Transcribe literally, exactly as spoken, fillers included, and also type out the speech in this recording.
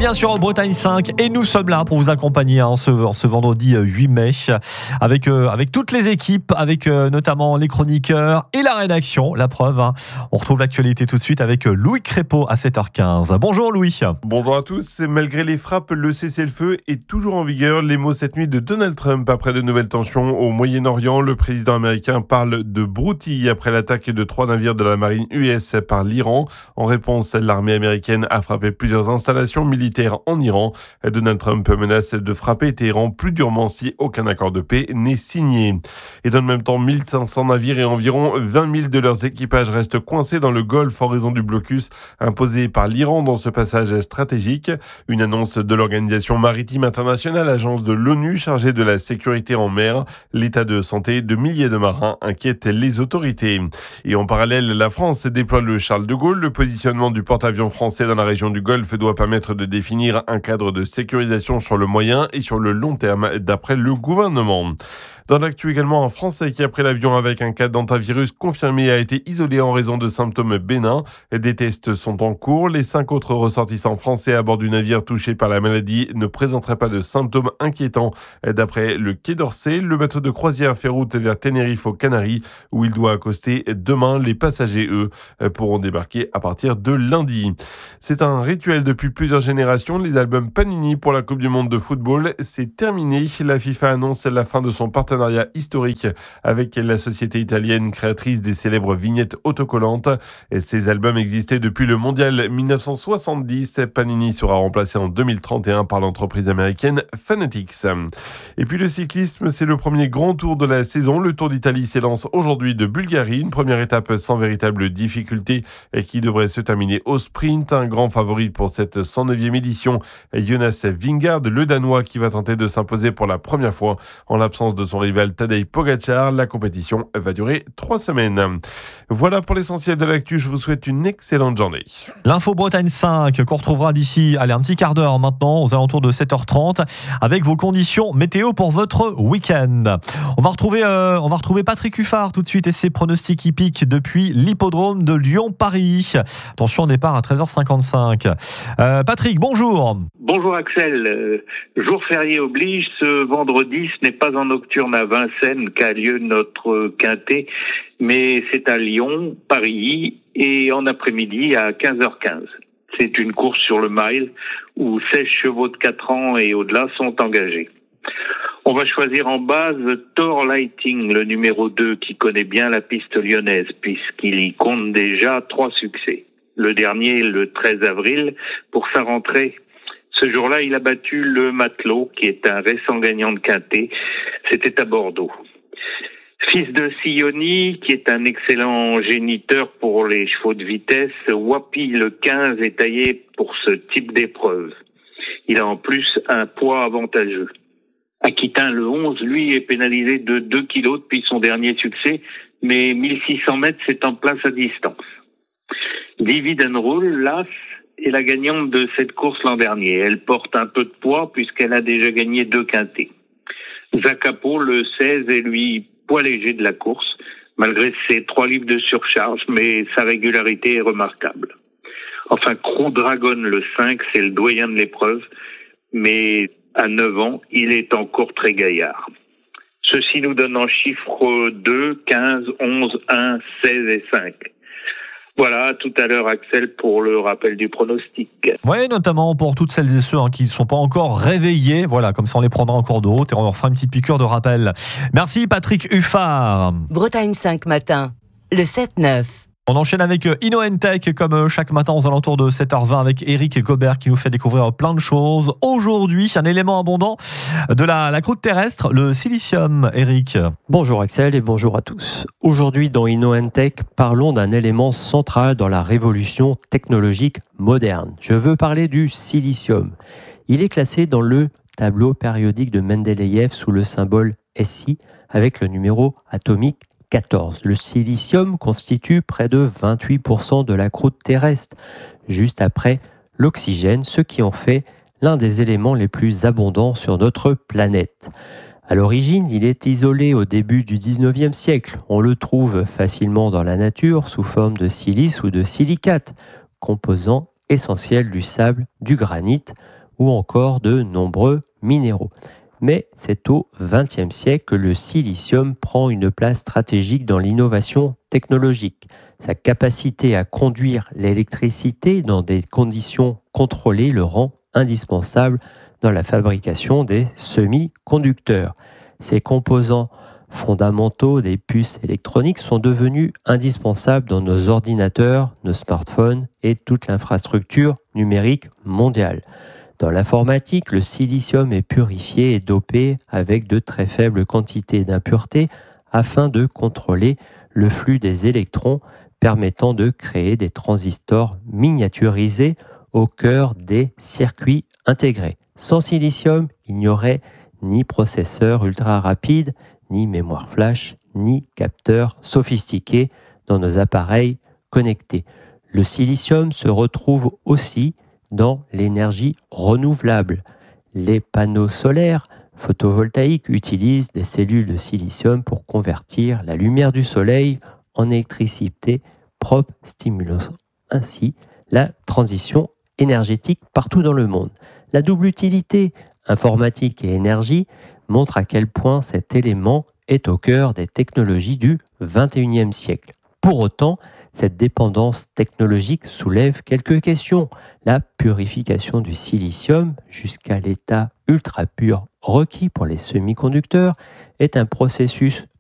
bien sur Bretagne cinq et nous sommes là pour vous accompagner hein, ce, ce vendredi huit mai avec, euh, avec toutes les équipes, avec euh, notamment les chroniqueurs et la rédaction. La preuve, hein. On retrouve l'actualité tout de suite avec Louis Crépeau à sept heures quinze. Bonjour Louis. Bonjour à tous. Malgré les frappes, le cessez-le-feu est toujours en vigueur. Les mots cette nuit de Donald Trump après de nouvelles tensions au Moyen-Orient. Le président américain parle de broutille après l'attaque de trois navires de la marine U S par l'Iran. En réponse, l'armée américaine a frappé plusieurs installations militaires en Iran. Donald Trump menace de frapper Téhéran plus durement si aucun accord de paix n'est signé. Et dans le même temps, mille cinq cents navires et environ vingt mille de leurs équipages restent coincés dans le Golfe en raison du blocus imposé par l'Iran dans ce passage stratégique. Une annonce de l'Organisation maritime internationale, agence de l'ONU chargée de la sécurité en mer. L'état de santé de milliers de marins inquiète les autorités. Et en parallèle, la France déploie le Charles de Gaulle. Le positionnement du porte-avions français dans la région du Golfe doit permettre de définir un cadre de sécurisation sur le moyen et sur le long terme, d'après le gouvernement. Dans l'actu également, un Français qui a pris l'avion avec un cas d'hantavirus confirmé a été isolé en raison de symptômes bénins. Des tests sont en cours. Les cinq autres ressortissants français à bord du navire touché par la maladie ne présenteraient pas de symptômes inquiétants. D'après le Quai d'Orsay, le bateau de croisière fait route vers Tenerife aux Canaries où il doit accoster demain. Les passagers, eux, pourront débarquer à partir de lundi. C'est un rituel depuis plusieurs générations. Les albums Panini pour la Coupe du Monde de football, c'est terminé. La FIFA annonce la fin de son partenariat historique avec la société italienne créatrice des célèbres vignettes autocollantes. Ces albums existaient depuis le mondial dix-neuf cent soixante-dix. Panini sera remplacé en deux mille trente et un par l'entreprise américaine Fanatics. Et puis le cyclisme, c'est le premier grand tour de la saison. Le Tour d'Italie s'élance aujourd'hui de Bulgarie. Une première étape sans véritable difficulté et qui devrait se terminer au sprint. Un grand favori pour cette cent neuvième édition, Jonas Vingegaard, le Danois qui va tenter de s'imposer pour la première fois en l'absence de son rival Tadej Pogacar. La compétition va durer trois semaines. Voilà pour l'essentiel de l'actu. Je vous souhaite une excellente journée. L'info Bretagne cinq qu'on retrouvera d'ici allez, un petit quart d'heure maintenant aux alentours de sept heures trente avec vos conditions météo pour votre week-end. On va retrouver, euh, on va retrouver Patrick Huffard tout de suite et ses pronostics hippiques depuis l'hippodrome de Lyon-Paris. Attention, départ à treize heures cinquante-cinq. Euh, Patrick, bonjour. Bonjour Axel. Euh, jour férié oblige, ce vendredi, ce n'est pas en nocturne à Vincennes qu'a lieu notre quintet, mais c'est à Lyon, Paris et en après-midi à quinze heures quinze. C'est une course sur le mile où seize chevaux de quatre ans et au-delà sont engagés. On va choisir en base Thor Lighting, le numéro deux, qui connaît bien la piste lyonnaise puisqu'il y compte déjà trois succès. Le dernier, le treize avril, pour sa rentrée. Ce jour-là, il a battu le Matelot, qui est un récent gagnant de quintet. C'était à Bordeaux. Fils de Sioni, qui est un excellent géniteur pour les chevaux de vitesse, Wapi, le quinze, est taillé pour ce type d'épreuve. Il a en plus un poids avantageux. Aquitain, le onze, lui, est pénalisé de deux kilos depuis son dernier succès, mais mille six cents mètres, c'est en place à distance. Divid and Rule, l'As, est la gagnante de cette course l'an dernier. Elle porte un peu de poids puisqu'elle a déjà gagné deux quintets. Zacapo, le seize, est lui poids léger de la course, malgré ses trois livres de surcharge, mais sa régularité est remarquable. Enfin, Crew Dragon, le cinq, c'est le doyen de l'épreuve, mais à neuf ans, il est encore très gaillard. Ceci nous donne en chiffres deux, quinze, onze, un, seize et cinq. Voilà, à tout à l'heure Axel pour le rappel du pronostic. Oui, notamment pour toutes celles et ceux hein, qui ne sont pas encore réveillés. Voilà, comme ça on les prendra en cours de route et on leur fera une petite piqûre de rappel. Merci Patrick Huffard. Bretagne cinq matin, le sept neuf. On enchaîne avec InnoEntech comme chaque matin aux alentours de sept heures vingt avec Eric Gobert qui nous fait découvrir plein de choses. Aujourd'hui, un élément abondant de la, la croûte terrestre, le silicium. Eric. Bonjour Axel et bonjour à tous. Aujourd'hui dans InnoEntech, parlons d'un élément central dans la révolution technologique moderne. Je veux parler du silicium. Il est classé dans le tableau périodique de Mendeleïev sous le symbole S I avec le numéro atomique quatorze. Le silicium constitue près de vingt-huit pour cent de la croûte terrestre, juste après l'oxygène, ce qui en fait l'un des éléments les plus abondants sur notre planète. À l'origine, il est isolé au début du dix-neuvième siècle. On le trouve facilement dans la nature sous forme de silice ou de silicate, composant essentiels du sable, du granit ou encore de nombreux minéraux. Mais c'est au vingtième siècle que le silicium prend une place stratégique dans l'innovation technologique. Sa capacité à conduire l'électricité dans des conditions contrôlées le rend indispensable dans la fabrication des semi-conducteurs. Ces composants fondamentaux des puces électroniques sont devenus indispensables dans nos ordinateurs, nos smartphones et toute l'infrastructure numérique mondiale. Dans l'informatique, le silicium est purifié et dopé avec de très faibles quantités d'impuretés afin de contrôler le flux des électrons, permettant de créer des transistors miniaturisés au cœur des circuits intégrés. Sans silicium, il n'y aurait ni processeur ultra rapide, ni mémoire flash, ni capteurs sophistiqués dans nos appareils connectés. Le silicium se retrouve aussi dans l'énergie renouvelable. Les panneaux solaires photovoltaïques utilisent des cellules de silicium pour convertir la lumière du soleil en électricité propre, stimulant ainsi la transition énergétique partout dans le monde. La double utilité, informatique et énergie, montre à quel point cet élément est au cœur des technologies du vingt et unième siècle. Pour autant, cette dépendance technologique soulève quelques questions. La purification du silicium jusqu'à l'état ultra pur requis pour les semi-conducteurs est un processus